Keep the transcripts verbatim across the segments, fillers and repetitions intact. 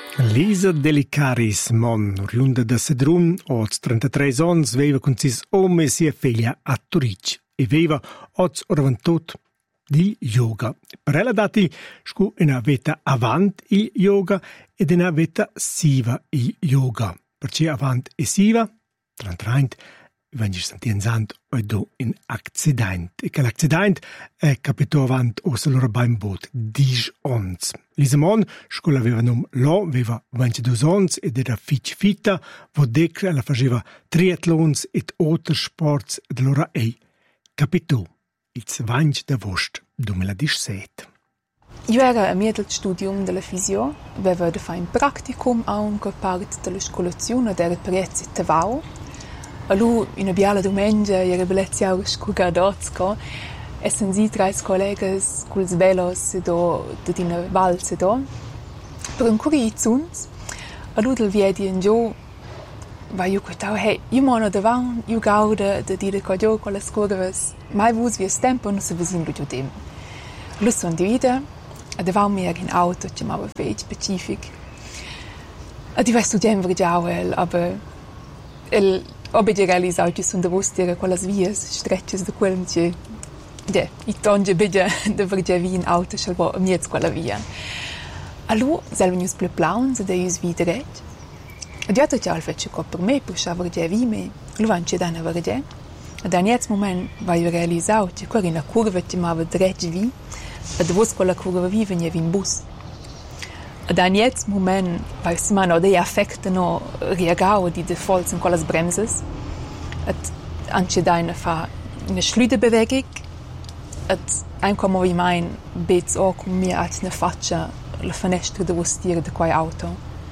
Lisa Delicaris, mon oriunda da Sedrun, oz trentatreis ons, veiva con sis ome sia figlia a Turic e veiva oz oravantot di yoga. Per ella dati scu ina veta avant il yoga ed ina veta siva il yoga. Perché avant e siva, trantraint, wenn ich sentien sant oi do in accident. E che l'accident è capito avant o se loro beim boot dis ons. Lisamon, scuola aveva num lo, aveva ventidue ons ed era fitch fitta, vo dec ella faceva triathlons et oter sports ed loro ei capito il zwanch d'agost duemiladiciassette. Io era a mia del studium della fisio, aveva da fare un practicum a un parte della scolazione ed era prezzi tevau. A lui, in una biala domenica, era bellezia scuga d'ozco, e sen tre collegas col velos do, da dina valse do. Per un curi zuns, a lui del viedi in giù, va io quitau, hey, io mono davan, io gauda da dire co io con le scurvas, mai vus vi stempo non se visin lu giudim. Lui son divida, a davan mi era in auto, chiamava fei specific. A di vai studiem vrgiauel, aber el Obedi realizau che sono devosti era quelle vias stretches da quel che ja, i tonge bedia da verge in auto schalvo miez quella via. Allo selvenius ple plauns da us vidret. Adiato che al fece co per me pusha verge vi me. Lo vance da na verge. Ad aniez moment va io realizau che quella in curva che ma vedret vi, ad vos quella curva vi venia in bus. Ad aniez moment vai simano dei affectano reagau di defaults in quelles bremses. Et anche deine fa eine Schlüdebewegung. Et ein come vi mein bets o con mir at ne faccia la finestra de vostire de quai auto.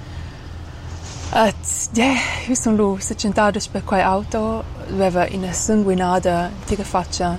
Et ja, io son lu se centado per quai auto, aveva in a sanguinada tira faccia.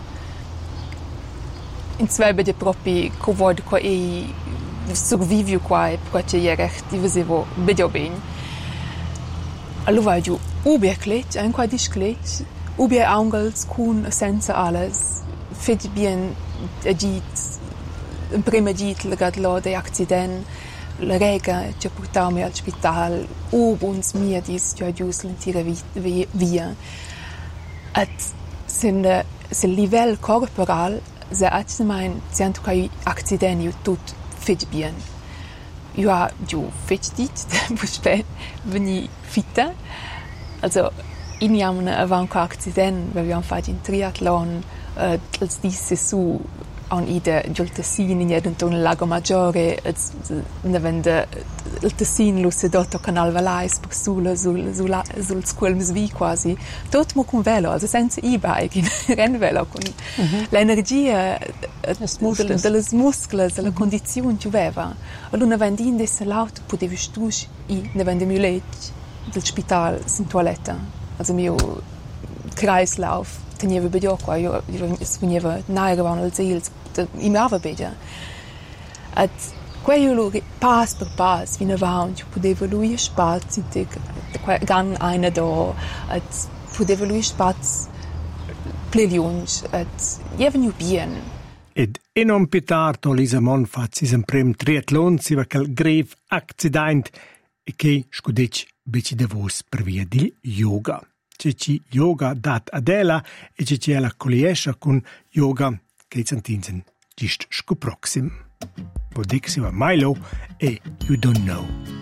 In zwei de propi co vod qua e survivio qua perché è recht di vesevo bedio ben. Allora vai giù ubierklet, ein qua disklet, ubier angels kun senza alles. Fit bien agit in prima dit legat lo de accident, la rega che portami al spital, ub uns mir dis ja gius lentire via. At sin de se livel corporal se at mein cento kai accident tut fit bien. Io ha giù fit dit, puspe veni fitta. Also in jam avant accident, weil wir haben fatto in triathlon, äh, als diese su an ide giul Tessin in jeden ton Lago Maggiore, als ne vende il Tessin lo sedotto Canal Valais per sulla sul sul sul squelms vi quasi. Tot mo con velo, also senza e-bike, in renvelo con mm-hmm. l'energia delle, delle muscole, della mm-hmm. condizione che aveva. Allora vendi in desse l'auto potevi tu i ne vende mulet del spital in toiletta. Also mio Kreislauf teneva bedio qua, io veniva naira van al zels, i mava bedia. At quello pas per pas vina van, ci poteva lui spazi de gan eine do, at poteva lui spaz pleliunch, at jevenu bien. Ed enom pitarto Lisamon fazzi sem prem triathlon si va quel grave accident e che scudec beci de vos per via di yoga. Ci yoga dat adela e ci ela coliesha con yoga che sentinsen gist scu proxim. Podixima Milo e You Don't Know.